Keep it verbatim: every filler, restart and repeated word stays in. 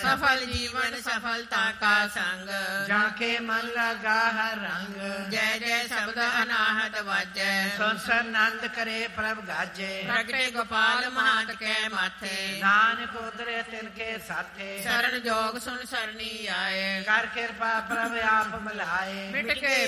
सफल जीवन सफलता का संग, जाके मन लगा हर रंग। जय जय शब्द अनाहत वाजै, संसर नंद करे प्रभ गाजे। प्रगटे गोपाल महात के माथे, नानक उतरे तिनके साथे। शरण जोग सुन सरनी आए, कर कृपा प्रभ आप मिलाए। मिट के